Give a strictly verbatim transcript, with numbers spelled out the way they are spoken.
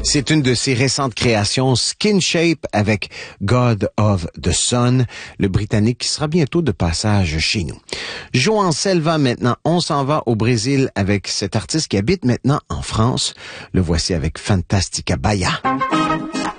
C'est une de ses récentes créations, Skin Shape, avec God of the Sun, le Britannique qui sera bientôt de passage chez nous. João Selva maintenant, on s'en va au Brésil avec cet artiste qui habite maintenant en France. Le voici avec Fantastica Bahia.